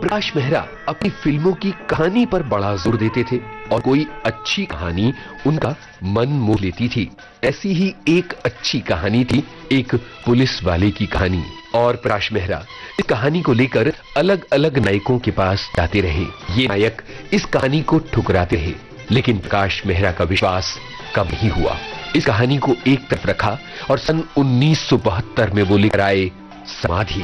प्रकाश मेहरा अपनी फिल्मों की कहानी पर बड़ा जोर देते थे और कोई अच्छी कहानी उनका मन मोह लेती थी। ऐसी ही एक अच्छी कहानी थी एक पुलिस वाले की कहानी। और प्रकाश मेहरा इस कहानी को लेकर अलग अलग नायकों के पास जाते रहे। ये नायक इस कहानी को ठुकराते रहे, लेकिन प्रकाश मेहरा का विश्वास कम नहीं हुआ। इस कहानी को एक तरफ रखा और सन 1972 में वो लेकर आए समाधि।